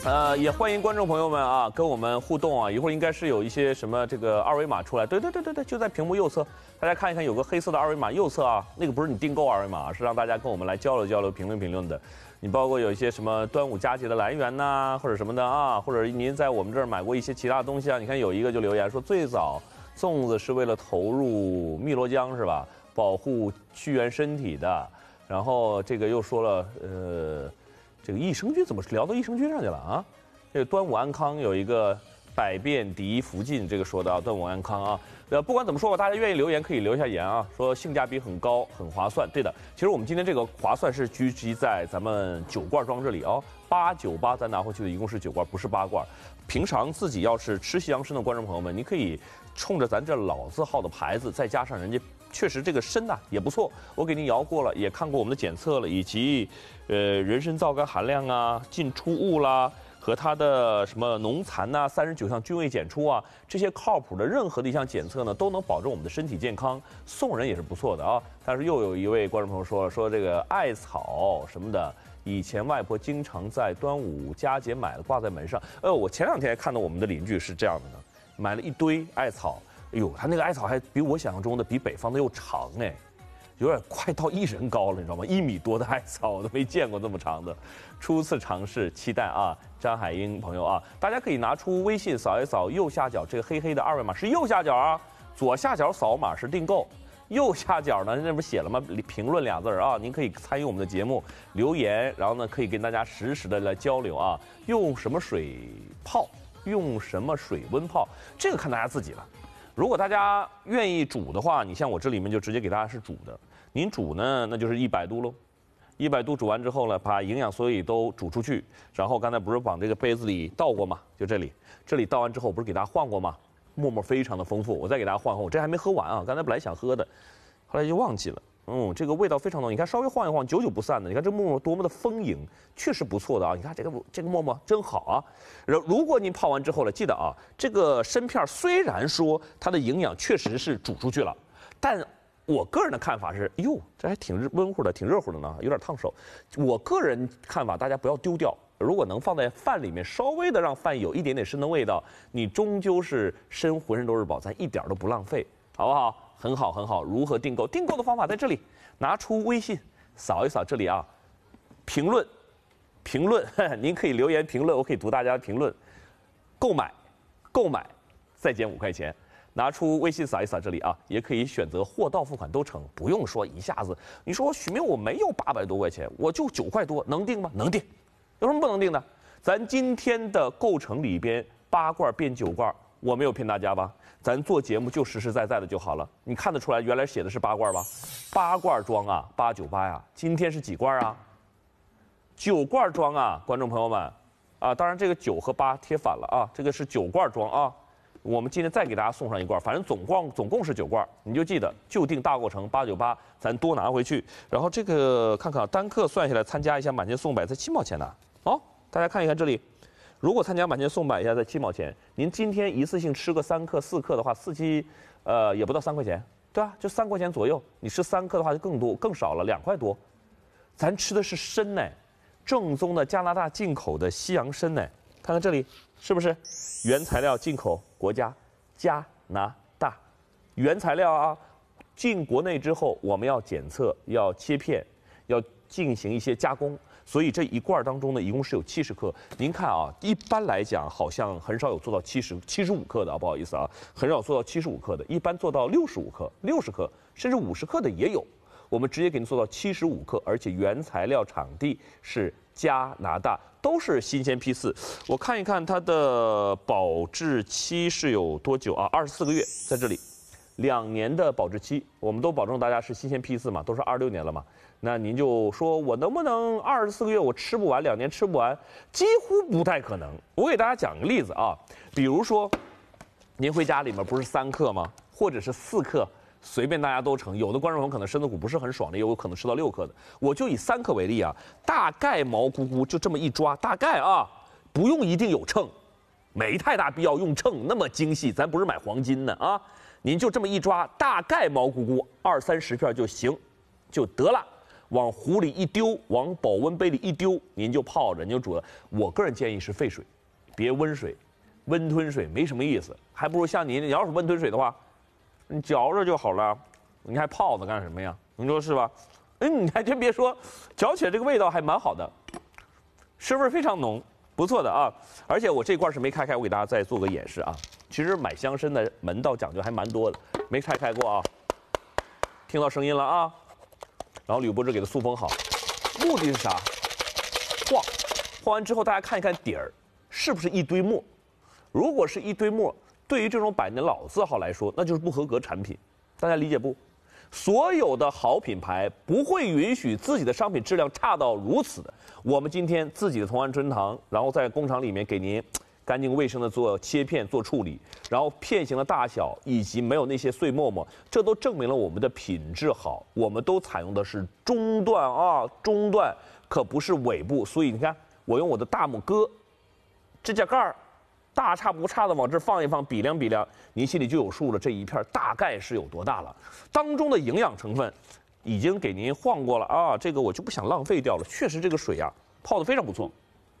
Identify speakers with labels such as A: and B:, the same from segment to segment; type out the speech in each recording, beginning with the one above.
A: 也欢迎观众朋友们啊，跟我们互动啊。一会儿应该是有一些什么这个二维码出来，对，就在屏幕右侧，大家看一看，有个黑色的二维码右侧啊，那个不是你订购二维码，是让大家跟我们来交流交流、评论的。你包括有一些什么端午佳节的来源呐、或者什么的啊，或者您在我们这儿买过一些其他的东西啊。你看有一个就留言说，最早粽子是为了投入汨罗江是吧？保护屈原身体的。然后这个又说了，这个益生菌怎么聊到益生菌上去了啊？这个端午安康有一个百变敌福晋，这个说的端午安康啊。不管怎么说吧，大家愿意留言可以留下言啊，说性价比很高，很划算。对的，其实我们今天这个划算是聚集在咱们9罐装这里啊，898咱拿回去的一共是9罐，不是8罐。平常自己要是吃西洋参的观众朋友们，你可以冲着咱这老字号的牌子，再加上人家确实这个参呐也不错，我给您摇过了，也看过我们的检测了，以及人参皂苷含量啊、进出物啦。和它的什么农残呐、39项菌位检出啊，这些靠谱的任何的一项检测呢，都能保证我们的身体健康。送人也是不错的啊。但是又有一位观众朋友说这个艾草什么的，以前外婆经常在端午佳节买了挂在门上。我前2天还看到我们的邻居是这样的呢，买了一堆艾草，哎呦，他那个艾草还比我想象中的比北方的又长哎。有点快到1人高了，你知道吗？1米多的艾草我都没见过这么长的，初次尝试，期待啊！张海英朋友啊，大家可以拿出微信扫一扫右下角这个黑黑的二维码，是右下角啊，左下角扫码是订购，右下角呢那不写了吗？评论2字啊，您可以参与我们的节目留言，然后呢可以跟大家实时的来交流啊。用什么水泡？用什么水温泡？这个看大家自己了。如果大家愿意煮的话，你像我这里面就直接给大家是煮的。您煮呢，那就是100度喽。100度煮完之后呢，把营养所有都煮出去。然后刚才不是往这个杯子里倒过吗？就这里倒完之后，不是给大家换过吗？沫沫非常的丰富，我再给大家换换。我这还没喝完啊，刚才本来想喝的，后来就忘记了。这个味道非常浓，你看稍微晃一晃，久久不散的。你看这沫沫多么的丰盈，确实不错的啊！你看这个沫沫真好啊。如果您泡完之后呢，记得啊，这个参片虽然说它的营养确实是煮出去了，但我个人的看法是，哟，这还挺温乎的，挺热乎的呢，有点烫手。我个人看法，大家不要丢掉。如果能放在饭里面，稍微的让饭有一点点参的味道，你终究是参浑身都是宝，咱一点都不浪费，好不好？很好，很好。如何订购？订购的方法在这里，拿出微信，扫一扫这里啊，评论，您可以留言评论，我可以读大家的评论。购买，再减5块钱。拿出微信扫一扫这里啊，也可以选择货到付款都成，不用说一下子。你说许明我没有800多块钱，我就9块多，能定吗？能定，有什么不能定的？咱今天的购成里边8罐变9罐，我没有骗大家吧？咱做节目就实实在在的就好了。你看得出来原来写的是8罐吧？8罐装啊，898呀。今天是几罐啊？9罐装啊，观众朋友们啊，当然这个9和8贴反了啊，这个是9罐装啊。我们今天再给大家送上1罐，反正总共是9罐，你就记得就定大过程898，咱多拿回去。然后这个看看单克算下来，参加一下满减送100才7毛钱呢。大家看一看这里，如果参加满减送100一下才7毛钱，您今天一次性吃个3克4克的话，4期也不到3块钱，对吧？就3块钱左右。你吃3克的话就更多更少了，2块多。咱吃的是参呢，正宗的加拿大进口的西洋参呢，看看这里是不是？原材料进口国家加拿大，原材料啊，进国内之后我们要检测，要切片，要进行一些加工，所以这1罐当中呢，一共是有70克。您看啊，一般来讲好像很少有做到75克的啊，不好意思啊，很少做到75克的，一般做到65克、60克，甚至50克的也有。我们直接给您做到75克，而且原材料场地是加拿大，都是新鲜批次。我看一看它的保质期是有多久啊？24个月，在这里，2年的保质期，我们都保证大家是新鲜批次嘛，都是26年了嘛。那您就说我能不能24个月我吃不完，2年吃不完？几乎不太可能。我给大家讲个例子啊，比如说，您回家里面不是3克吗？或者是4克？随便大家都成，有的观众朋友可能身子骨不是很爽的，也有可能吃到6克的。我就以3克为例啊，大概毛咕咕就这么一抓，大概啊，不用一定有秤，没太大必要用秤那么精细，咱不是买黄金呢啊，您就这么一抓，大概毛咕咕20-30片就行，就得了。 往壶里一丢，往保温杯里一丢，您就泡着，您就煮了。我个人建议是沸水，别温水，温吞水没什么意思，还不如像您要是温吞水的话，你嚼着就好了，你还泡着干什么呀？你说是吧？哎，你还真别说，嚼起来这个味道还蛮好的，湿味非常浓，不错的啊。而且我这罐是没开开，我给大家再做个演示啊。其实买香参的门道讲究还蛮多的，没拆开过啊。听到声音了啊，然后铝箔纸给它塑封好，目的是啥？晃，晃完之后大家看一看底儿，是不是一堆沫？如果是一堆沫，对于这种摆的老字号来说，那就是不合格产品，大家理解不？所有的好品牌不会允许自己的商品质量差到如此的。我们今天自己的同安春堂，然后在工厂里面给您干净卫生的做切片做处理，然后片型的大小以及没有那些碎沫沫，这都证明了我们的品质好。我们都采用的是中段啊，中段可不是尾部。所以你看，我用我的大拇哥指甲盖儿，大差不差的往这放一放，比量比量，您心里就有数了。这一片大概是有多大了？当中的营养成分已经给您晃过了啊，这个我就不想浪费掉了。确实这个水啊泡得非常不错，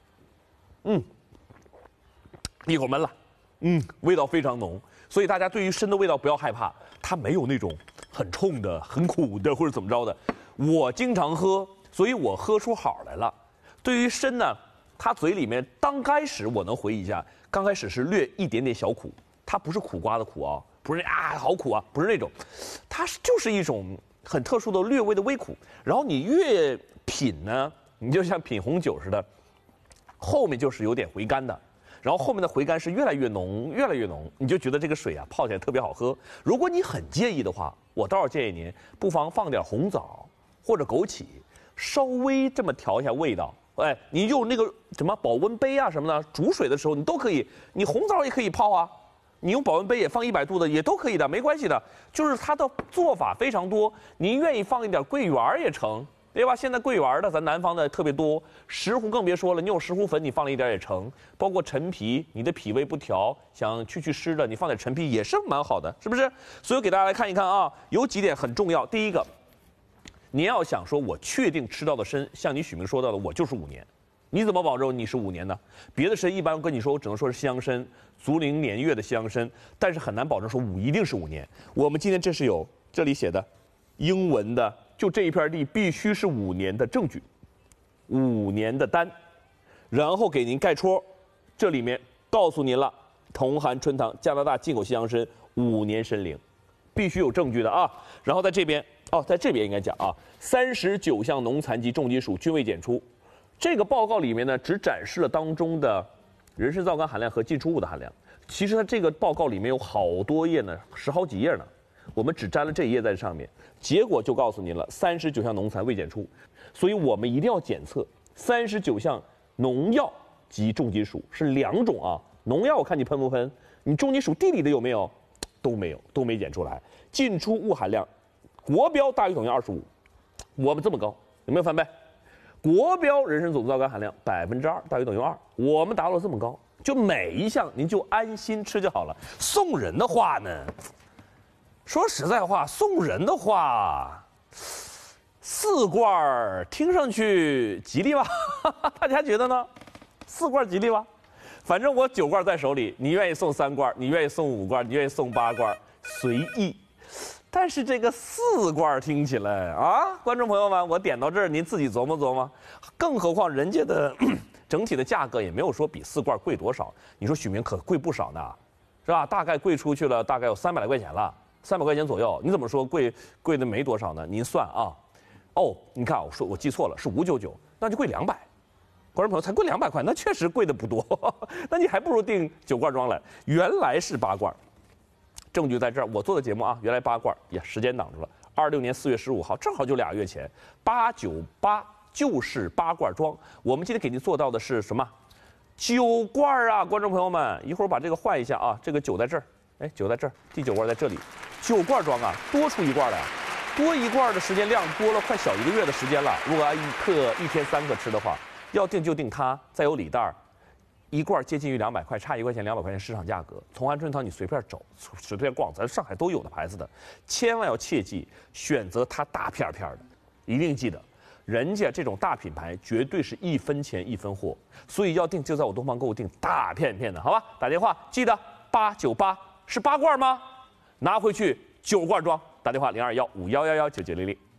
A: 一口闷了，味道非常浓。所以大家对于参的味道不要害怕，它没有那种很冲的、很苦的或者怎么着的。我经常喝，所以我喝出好来了。对于参呢，它嘴里面刚开始我能回忆一下，刚开始是略一点点小苦，它不是苦瓜的苦啊，不是啊好苦啊，不是那种，它就是一种很特殊的略微的微苦。然后你越品呢，你就像品红酒似的，后面就是有点回甘的。然后后面的回甘是越来越浓，越来越浓，你就觉得这个水啊泡起来特别好喝。如果你很介意的话，我倒是建议您不妨放点红枣或者枸杞，稍微这么调一下味道。哎，你用那个什么保温杯啊什么的，煮水的时候你都可以，你红枣也可以泡啊，你用保温杯也放100度的也都可以的，没关系的。就是它的做法非常多，您愿意放一点桂圆也成。对吧？现在桂圆的咱南方的特别多，石斛更别说了。你有石斛粉，你放了一点也成。包括陈皮，你的脾胃不调，想去湿的，你放点陈皮也是蛮好的，是不是？所以给大家来看一看啊，有几点很重要。第一个，你要想说我确定吃到的参，像你许明说到的，我就是5年，你怎么保证你是5年呢？别的参一般跟你说，我只能说是西洋参，足龄年月的西洋参，但是很难保证说一定是5年。我们今天这是有这里写的英文的。就这一片地必须是5年的证据，5年的单，然后给您盖戳，这里面告诉您了，同涵春堂加拿大进口西洋参5年参龄，必须有证据的啊。然后在这边在这边应该讲啊，39项农残及重金属均未检出。这个报告里面呢，只展示了当中的人参皂苷含量和进出物的含量。其实它这个报告里面有好多页呢，10好几页呢。我们只沾了这一页在上面，结果就告诉您了，39项农残未检出，所以我们一定要检测39项农药及重金属是2种啊。农药我看你喷不喷，你重金属地里的有没有？都没有，都没检出来。进出物含量，国标大于等于25，我们这么高，有没有翻倍？国标人参总皂苷含量2%大于等于2，我们达到了这么高，就每一项您就安心吃就好了。送人的话呢？说实在话，送人的话，4罐听上去吉利吧？大家觉得呢？4罐吉利吧？反正我9罐在手里，你愿意送3罐，你愿意送5罐，你愿意送8罐，随意。但是这个4罐听起来啊，观众朋友们，我点到这儿，您自己琢磨琢磨。更何况人家的整体的价格也没有说比4罐贵多少。你说许明可贵不少呢，是吧？大概贵出去了，大概有300来块钱了。300块钱左右，你怎么说贵的没多少呢？您算啊，你看我记错了，是599，那就贵200，观众朋友才贵200块，那确实贵的不多，那你还不如订9罐装来，原来是8罐，证据在这儿，我做的节目啊，原来8罐，呀，时间挡住了，26年4月15号，正好就2月前，898就是8罐装，我们今天给您做到的是什么？9罐啊，观众朋友们，一会儿把这个换一下啊，这个9在这儿。9在这儿，第9罐在这里，9罐装啊，多出1罐来，多1罐的时间量多了快小1个月的时间了。如果按1天3克吃的话，要定就定它，再有礼袋儿，1罐接近于200块，差1块钱200块钱市场价格。同安春堂你随便走，随便逛，咱上海都有的牌子的，千万要切记选择它大片片的，一定记得。 人家这种大品牌绝对是1分钱1分货，所以要订就在我东方购物订大片片的，好吧？打电话记得898是8罐吗？拿回去9罐装，打电话021511199900。